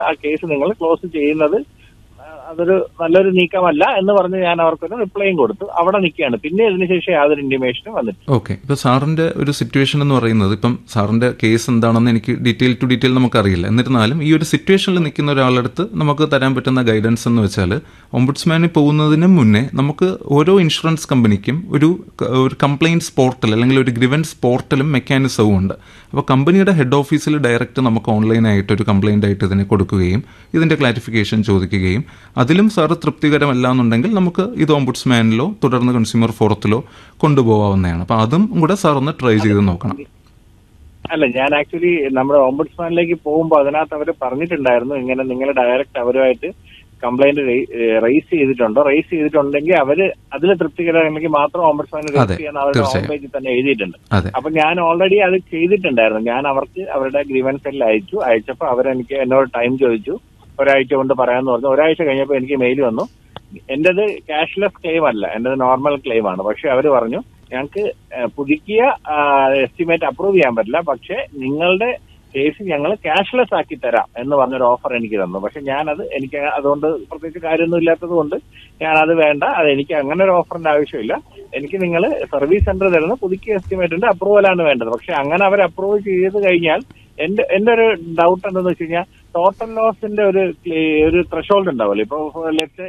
ആ കേസ് നിങ്ങൾ ക്ലോസ് ചെയ്യുന്നത് അതൊരു നല്ലൊരു നീക്കമല്ല എന്ന് പറഞ്ഞ് ഞാൻ അവർക്കൊരു റിപ്ലൈയും കൊടുത്തു. അവിടെ നിൽക്കുകയാണ്. പിന്നെ ഇതിനുശേഷം യാതൊരു ഇന്റിമേഷനും വന്നിട്ടില്ല. ഓക്കെ. ഇപ്പൊ സാറിന്റെ ഒരു സിറ്റുവേഷൻ എന്ന് പറയുന്നത്, ഇപ്പം സാറിന്റെ കേസ് എന്താണെന്ന് എനിക്ക് ഡീറ്റെയിൽ ടു ഡീറ്റെയിൽ നമുക്കറിയില്ല. എന്നിരുന്നാലും ഈ ഒരു സിറ്റുവേഷനിൽ നിൽക്കുന്ന ഒരാളടുത്ത് നമുക്ക് തരാൻ പറ്റുന്ന ഗൈഡൻസ് എന്ന് വെച്ചാൽ, ഓംബുഡ്സ്മാനിൽ പോകുന്നതിന് മുന്നേ നമുക്ക് ഓരോ ഇൻഷുറൻസ് കമ്പനിക്കും ഒരു കംപ്ലയിൻറ്റ്സ് പോർട്ടൽ അല്ലെങ്കിൽ ഒരു ഗ്രിവൻസ് പോർട്ടലും മെക്കാനിസവും ഉണ്ട്. അപ്പോൾ കമ്പനിയുടെ ഹെഡ് ഓഫീസിൽ ഡയറക്റ്റ് നമുക്ക് ഓൺലൈനായിട്ട് ഒരു കംപ്ലയിൻ്റ് ആയിട്ട് ഇതിനെ കൊടുക്കുകയും ഇതിന്റെ ക്ലാരിഫിക്കേഷൻ ചോദിക്കുകയും അതിലും സാറ് തൃപ്തികരമല്ല എന്നുണ്ടെങ്കിൽ നമുക്ക് ഇത് ഓംബുഡ്സ്മാനിലോ തുടർന്ന് കൺസ്യൂമർ ഫോറത്തിലോ കൊണ്ടുപോകാവുന്നതാണ്. അപ്പൊ അതും കൂടെ സാർ ഒന്ന് ട്രൈ ചെയ്ത് നോക്കണം. അല്ല, ഞാൻ ആക്ച്വലി നമ്മുടെ ഓംബുഡ്സ്മാനിലേക്ക് പോകുമ്പോൾ അതിനകത്ത് അവർ പറഞ്ഞിട്ടുണ്ടായിരുന്നു, ഇങ്ങനെ നിങ്ങൾ ഡയറക്റ്റ് അവരുമായിട്ട് കംപ്ലൈന്റ് റൈസ് ചെയ്തിട്ടുണ്ടെങ്കിൽ അവര് അതിൽ തൃപ്തികരമാണെങ്കിൽ മാത്രം ഓംബുഡ്സ്മാനെ റൈസ് ചെയ്യാൻ അവരുടെ ഹോം പേജിൽ തന്നെ എഴുതിയിട്ടുണ്ട്. അപ്പൊ ഞാൻ ഓൾറെഡി അത് ചെയ്തിട്ടുണ്ടായിരുന്നു. ഞാൻ അവർക്ക് അവരുടെ ഗ്രീവൻസ് എല്ലാം അയച്ചപ്പോൾ അവരെനിക്ക് എന്നോട് ടൈം ചോദിച്ചു. ഒരാഴ്ച കൊണ്ട് പറയാമെന്ന് പറഞ്ഞു. ഒരാഴ്ച കഴിഞ്ഞപ്പോൾ എനിക്ക് മെയിൽ വന്നു. എന്റേത് ക്യാഷ്ലെസ് ക്ലെയിം അല്ല, എന്റേത് നോർമൽ ക്ലെയിം ആണ്. പക്ഷെ അവർ പറഞ്ഞു, ഞങ്ങൾക്ക് പുതുക്കിയ എസ്റ്റിമേറ്റ് അപ്രൂവ് ചെയ്യാൻ പറ്റില്ല, പക്ഷെ നിങ്ങളുടെ കേസ് ഞങ്ങൾ ക്യാഷ്ലെസ് ആക്കി തരാം എന്ന് പറഞ്ഞൊരു ഓഫർ എനിക്ക് തന്നു. പക്ഷെ എനിക്ക് അതുകൊണ്ട് പ്രത്യേകിച്ച് കാര്യമൊന്നും ഇല്ലാത്തത് കൊണ്ട് ഞാനത് വേണ്ട, എനിക്ക് അങ്ങനെ ഒരു ഓഫറിന്റെ ആവശ്യമില്ല. എനിക്ക് നിങ്ങൾ സർവീസ് സെന്റർ തരുന്ന പുതുക്കിയ എസ്റ്റിമേറ്റിന്റെ അപ്രൂവലാണ് വേണ്ടത്. പക്ഷെ അങ്ങനെ അവർ അപ്രൂവ് ചെയ്ത് കഴിഞ്ഞാൽ എന്റെ ഒരു ഡൗട്ട് എന്തെന്ന് വെച്ച് കഴിഞ്ഞാൽ, ടോട്ടൽ ലോസിന്റെ ഒരു ത്രെഷോൾഡ് ഉണ്ടാവുമല്ലോ. ഇപ്പൊ ലെറ്റ്സ്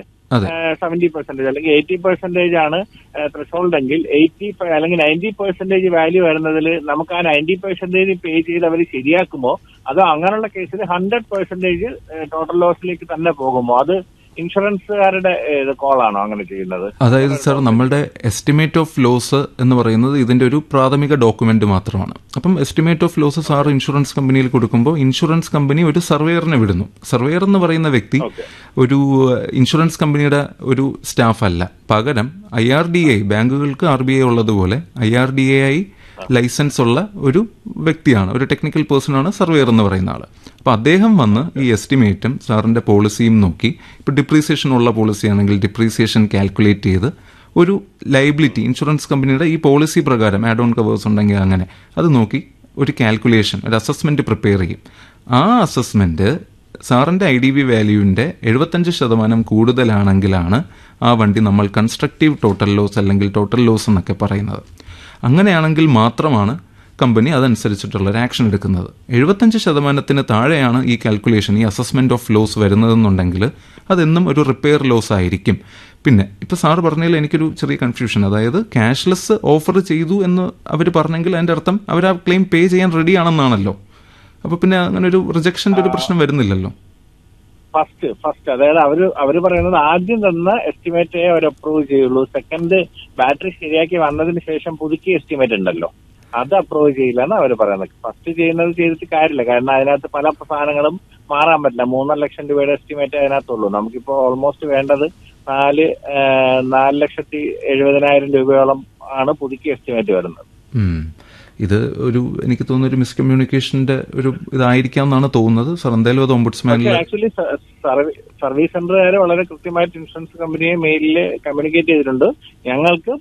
70% അല്ലെങ്കിൽ 80% ആണ് ത്രെഷോൾഡ് എങ്കിൽ 80 അല്ലെങ്കിൽ 90% വാല്യൂ വരുന്നതിൽ നമുക്ക് ആ 90% പേ ചെയ്ത് അവർ ശരിയാക്കുമോ, അതോ അങ്ങനെയുള്ള കേസിൽ 100% ടോട്ടൽ ലോസിലേക്ക് തന്നെ പോകുമോ? അത് ഇൻഷുറൻസുകാരുടെ കോളാണോ അങ്ങനെ ചെയ്യുന്നത്? അതായത് സാർ, നമ്മളുടെ എസ്റ്റിമേറ്റ് ഓഫ് ലോസ് എന്ന് പറയുന്നത് ഇതിന്റെ ഒരു പ്രാഥമിക ഡോക്യുമെന്റ് മാത്രമാണ്. അപ്പം estimate of loss sir insurance കമ്പനിയിൽ കൊടുക്കുമ്പോൾ ഇൻഷുറൻസ് കമ്പനി ഒരു സർവേയറിനെ വിടുന്നു. സർവേയർ എന്ന് പറയുന്ന വ്യക്തി ഒരു ഇൻഷുറൻസ് കമ്പനിയുടെ ഒരു സ്റ്റാഫ് അല്ല. പകരം IRDAI, ബാങ്കുകൾക്ക് RBI ഉള്ളതുപോലെ IRDAI ലൈസൻസ് ഉള്ള ഒരു വ്യക്തിയാണ്, ഒരു ടെക്നിക്കൽ പേഴ്സൺ ആണ് സർവേയർ എന്ന് പറയുന്ന ആള്. അപ്പോൾ അദ്ദേഹം വന്ന് ഈ എസ്റ്റിമേറ്റും സാറിന്റെ പോളിസിയും നോക്കി, ഇപ്പോൾ ഡിപ്രീസിയേഷൻ ഉള്ള പോളിസി ആണെങ്കിൽ ഡിപ്രീസിയേഷൻ കാൽക്കുലേറ്റ് ചെയ്ത് ഒരു ലയബിലിറ്റി ഇൻഷുറൻസ് കമ്പനിയുടെ ഈ പോളിസി പ്രകാരം ആഡ് ഓൺ കവേഴ്സ് ഉണ്ടെങ്കിൽ അങ്ങനെ അത് നോക്കി ഒരു കാൽക്കുലേഷൻ, ഒരു അസസ്മെന്റ് പ്രിപ്പയർ ചെയ്യും. ആ അസസ്മെന്റ് സാറിന്റെ IDV വാല്യൂവിന്റെ 75% കൂടുതലാണെങ്കിലാണ് ആ വണ്ടി നമ്മൾ കൺസ്ട്രക്റ്റീവ് ടോട്ടൽ ലോസ് അല്ലെങ്കിൽ ടോട്ടൽ ലോസ് എന്നൊക്കെ പറയുന്നത്. അങ്ങനെയാണെങ്കിൽ മാത്രമാണ് കമ്പനി അതനുസരിച്ചിട്ടുള്ള ഒരു ആക്ഷൻ എടുക്കുന്നത്. 75% താഴെയാണ് ഈ കാൽക്കുലേഷൻ, ഈ അസസ്മെന്റ് ഓഫ് ലോസ് വരുന്നതെന്നുണ്ടെങ്കിൽ അതെന്നും ഒരു റിപ്പയർ ലോസ് ആയിരിക്കും. പിന്നെ ഇപ്പൊ സാറ് പറഞ്ഞതിൽ എനിക്കൊരു ചെറിയ കൺഫ്യൂഷൻ, അതായത് ക്യാഷ്ലെസ് ഓഫർ ചെയ്തു എന്ന് അവർ പറഞ്ഞെങ്കിൽ അതിന്റെ അർത്ഥം അവർ ആ ക്ലെയിം പേ ചെയ്യാൻ റെഡി ആണെന്നാണല്ലോ. അപ്പൊ പിന്നെ അങ്ങനെ ഒരു റിജക്ഷന്റെ ഒരു പ്രശ്നം വരുന്നില്ലല്ലോ. ഫസ്റ്റ് അതായത് അവര് പറയുന്നത് ആദ്യം തന്ന എസ്റ്റിമേറ്റ് അവർ അപ്രൂവ് ചെയ്യുള്ളൂ. സെക്കൻഡ് ബാറ്ററി ശരിയാക്കി വന്നതിന് ശേഷം പുതുക്കിയ എസ്റ്റിമേറ്റ് ഉണ്ടല്ലോ, അത് അപ്രൂവ് ചെയ്യില്ലെന്ന് അവർ പറയുന്നത്. ഫസ്റ്റ് ചെയ്യുന്നത് ചെയ്തിട്ട് കാര്യമില്ല, കാരണം അതിനകത്ത് പല സാധനങ്ങളും മാറാൻ പറ്റില്ല. 3.5 ലക്ഷം രൂപയുടെ എസ്റ്റിമേറ്റ് അതിനകത്തുള്ളൂ. നമുക്കിപ്പോ ഓൾമോസ്റ്റ് വേണ്ടത് 4,70,000 രൂപയോളം ആണ് പുതുക്കിയ എസ്റ്റിമേറ്റ് വരുന്നത്. ഇത് എനിക്ക് തോന്നുന്ന ഒരു മിസ്കമ്മ്യൂണിക്കേഷന്റെ ഒരു ഇതായിരിക്കാം എന്നാണ് തോന്നുന്നത്. സാർ എന്തായാലും അത് ഓംബുഡ്സ്മാനിൽ ആക്ച്വലി സർവീസ് സെന്ററുകാരെ വളരെ കൃത്യമായിട്ട് ഇൻഷുറൻസ് കമ്പനിയെ മെയിലിൽ കമ്മ്യൂണിക്കേറ്റ് ചെയ്തിട്ടുണ്ട്. ഞങ്ങൾക്ക്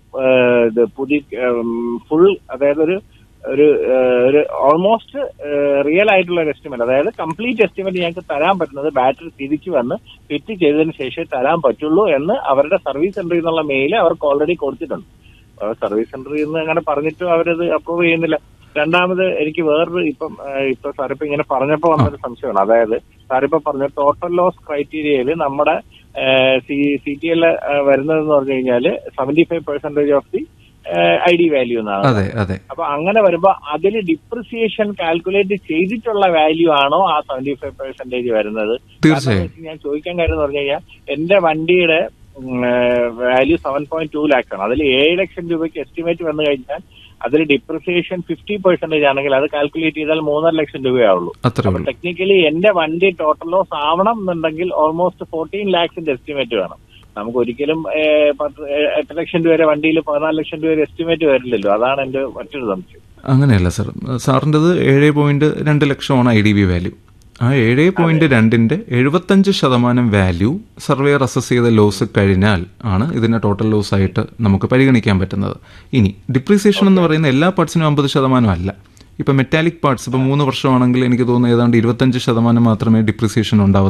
ഫുൾ, അതായത് ഒരു ഓൾമോസ്റ്റ് റിയൽ ആയിട്ടുള്ള ഒരു എസ്റ്റിമേറ്റ്, അതായത് കംപ്ലീറ്റ് എസ്റ്റിമേറ്റ് ഞങ്ങൾക്ക് തരാൻ പറ്റുന്നത് ബാറ്ററി തിരിച്ചു വന്ന് ഫിറ്റ് ചെയ്തതിന് ശേഷം തരാൻ പറ്റുള്ളൂ എന്ന് അവരുടെ സർവീസ് സെന്ററിൽ നിന്നുള്ള മെയിൽ അവർക്ക് ഓൾറെഡി കൊടുത്തിട്ടുണ്ട്. സർവീസ് സെന്ററിൽ നിന്ന് അങ്ങനെ പറഞ്ഞിട്ടും അവരത് അപ്രൂവ് ചെയ്യുന്നില്ല. രണ്ടാമത് എനിക്ക് വേറൊരു ഇപ്പൊ സാറിപ്പോ ഇങ്ങനെ പറഞ്ഞപ്പോ വന്നൊരു സംശയമാണ്. അതായത് സാറിപ്പോ പറഞ്ഞ ടോട്ടൽ ലോസ് ക്രൈറ്റീരിയയിൽ നമ്മുടെ CTL വരുന്നതെന്ന് പറഞ്ഞു കഴിഞ്ഞാല് 75% ഓഫ് ദി ID വാല്യൂ എന്നാണ്. അപ്പൊ അങ്ങനെ വരുമ്പോ അതിൽ ഡിപ്രിസിയേഷൻ കാൽക്കുലേറ്റ് ചെയ്തിട്ടുള്ള വാല്യൂ ആണോ ആ 75% വരുന്നത്? ഞാൻ ചോദിക്കാൻ കാര്യം എന്ന് പറഞ്ഞു കഴിഞ്ഞാൽ എന്റെ വണ്ടിയുടെ വാല്യൂ 7.2 lakhs ആണ്. അതിൽ 7 ലക്ഷം രൂപയ്ക്ക് എസ്റ്റിമേറ്റ് വന്നു കഴിഞ്ഞാൽ അതിൽ ഡിപ്രിസിയേഷൻ 50% ആണെങ്കിൽ അത് കാൽക്കുലേറ്റ് ചെയ്താൽ 3.5 ലക്ഷം രൂപയാവുള്ളൂ. അപ്പൊ ടെക്നിക്കലി എന്റെ വണ്ടി ടോട്ടൽ ലോസ് ആവണം എന്നുണ്ടെങ്കിൽ ഓൾമോസ്റ്റ് 14 lakhs എസ്റ്റിമേറ്റ് വേണം. നമുക്ക് ഒരിക്കലും 8 ലക്ഷം രൂപ വരെ വണ്ടിയിൽ 14 ലക്ഷം രൂപ വരെ എസ്റ്റിമേറ്റ് വരില്ലല്ലോ. അതാണ് എന്റെ മറ്റൊരു സംശയം. അങ്ങനെയല്ല സാർ, സാറിൻ്റെത് 7.2 ലക്ഷമാണ് IDV വാല്യൂ. ആ 7.2ന്റെ 75% വാല്യൂ സർവേയർ അസസ് ചെയ്ത ലോസ് കഴിഞ്ഞാൽ ആണ് ഇതിനെ ടോട്ടൽ ലോസ് ആയിട്ട് നമുക്ക് പരിഗണിക്കാൻ പറ്റുന്നത്. ഇനി ഡിപ്രീസിയേഷൻ എന്ന് പറയുന്ന എല്ലാ പാർട്സിനും 50% അല്ല. ഇപ്പം മെറ്റാലിക് പാർട്സ് ഇപ്പം 3 വർഷമാണെങ്കിൽ എനിക്ക് തോന്നുന്നു ഏതാണ്ട് 25% മാത്രമേ ഡിപ്രിസിയേഷൻ ഉണ്ടാവത്തുള്ളൂ.